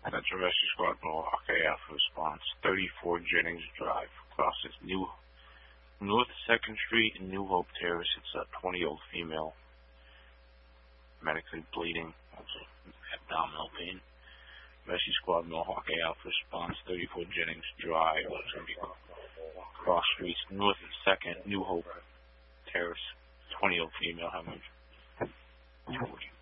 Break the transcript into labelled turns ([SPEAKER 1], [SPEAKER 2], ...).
[SPEAKER 1] Central Rescue Squad, Mohawk Alpha response, 34 Jennings Drive, crosses North 2nd Street and New Hope Terrace. It's a 20-year-old female, medically bleeding, also abdominal pain. Rescue Squad, Mohawk Alpha response, 34 Jennings Drive, cross streets, North and 2nd, New Hope Terrace, 20-year-old female hemorrhage.